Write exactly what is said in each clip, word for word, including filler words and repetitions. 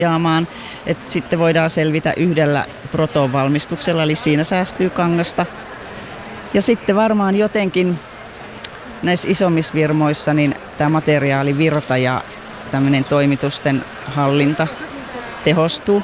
jaamaan, että sitten voidaan selvitä yhdellä proton valmistuksella, eli siinä säästyy kangasta. Ja sitten varmaan jotenkin näissä isommissa firmoissa niin tämä materiaalivirta ja tämmöinen toimitusten hallinta tehostuu.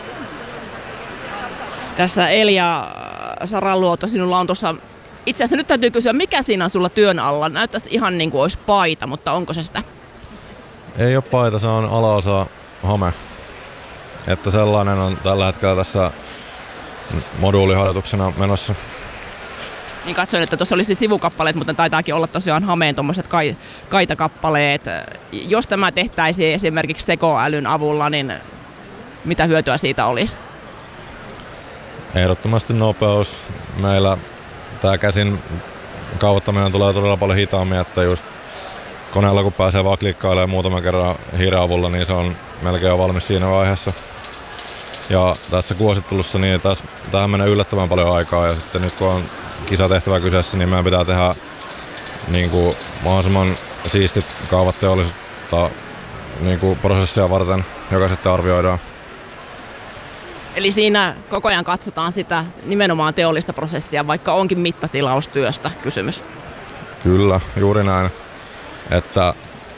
Tässä Elja Saraluoto, sinulla on tuossa, itse asiassa nyt täytyy kysyä, mikä siinä on sulla työn alla? Näyttäisi ihan niin kuin olisi paita, mutta onko se sitä? Ei ole paita, se on alaosa hame. Että sellainen on tällä hetkellä tässä moduuliharjoituksena menossa. Niin katsoin, että tuossa olisi sivukappaleet, mutta taitaakin olla tosiaan hameen tuommoiset kai, kaitakappaleet. Jos tämä tehtäisiin esimerkiksi tekoälyn avulla, niin mitä hyötyä siitä olisi? Ehdottomasti nopeus. Meillä tämä käsin kaavoittaminen tulee todella paljon hitaammin, että just koneella kun pääsee vaan klikkailemaan muutaman kerran hiiren avulla, niin se on melkein jo valmis siinä vaiheessa. Ja tässä kuosittelussa niin taas, tähän menee yllättävän paljon aikaa ja sitten nyt kun on kisatehtävä kyseessä, niin meidän pitää tehdä niin kuin mahdollisimman siistit kaavat teollisuutta niin kuin prosessia varten, joka sitten arvioidaan. Eli siinä koko ajan katsotaan sitä nimenomaan teollista prosessia, vaikka onkin mittatilaustyöstä kysymys. Kyllä, juuri näin. Että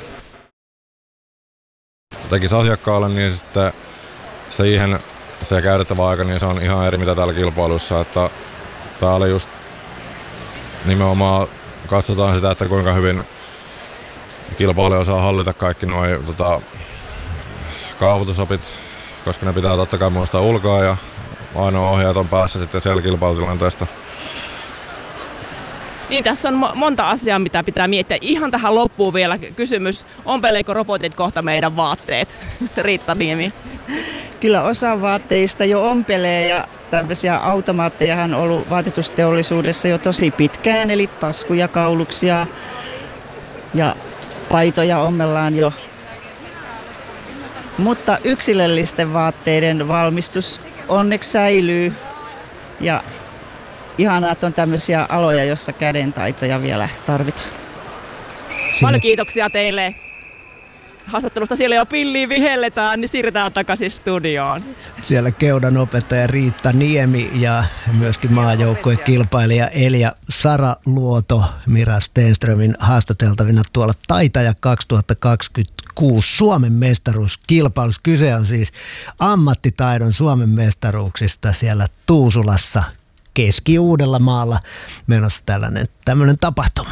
tekisi asiakkaalle, niin sitten siihen se käytettävä aika, niin se on ihan eri mitä täällä kilpailussa. Että täällä just nimenomaan katsotaan sitä, että kuinka hyvin kilpailija osaa hallita kaikki nuo tota, kaavoitusopit, koska ne pitää totta kai muistaa ulkoa ja ainoa ohjaajat on päässä sitten siellä kilpailutilanteesta. Niin, tässä on monta asiaa, mitä pitää miettiä. Ihan tähän loppuun vielä kysymys, ompeleeko robotit kohta meidän vaatteet? Riitta Niemi. Kyllä osa vaatteista jo ompelee ja tämmöisiä automaattejahan on ollut vaatetusteollisuudessa jo tosi pitkään, eli taskuja, kauluksia ja paitoja ommellaan jo. Mutta yksilöllisten vaatteiden valmistus onneksi säilyy ja ihanaa, että on tämmöisiä aloja, joissa kädentaitoja vielä tarvitaan. Sinne. Paljon kiitoksia teille haastattelusta. Siellä jo pilliin vihelletään, niin siirretään takaisin studioon. Siellä keudan opettaja Riitta Niemi ja myöskin maajoukkueen kilpailija Elja Saraluoto Mira Stenströmin haastateltavina tuolla Taitaja kaksituhattakaksikymmentäkuusi Suomen mestaruuskilpailussa. Kyse on siis ammattitaidon Suomen mestaruuksista siellä Tuusulassa Keski-Uudellamaalla menossa tällainen tämmöinen tapahtuma.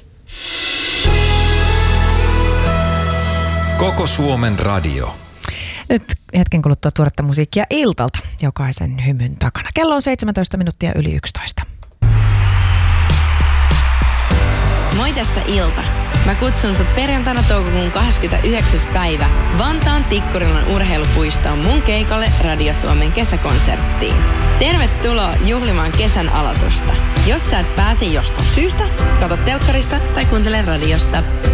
Koko Suomen radio. Nyt hetken kuluttua tuoretta musiikkia Iltalta jokaisen hymyn takana. Kello on seitsemäntoista minuuttia yli yksitoista. Moi, tässä Ilta. Mä kutsun sut perjantaina toukokuun kahdeskymmenesyhdeksäs päivä Vantaan Tikkurilan urheilupuistoon mun keikalle Radio Suomen kesäkonserttiin. Tervetuloa juhlimaan kesän aloitusta. Jos sä et pääse jostain syystä, katso telkkarista tai kuuntele radiosta.